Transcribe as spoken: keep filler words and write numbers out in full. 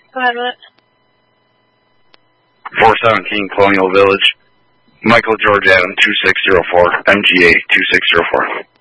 Go ahead with it. four seventeen Colonial Village. Michael George Adam two six zero four, M G A two six zero four.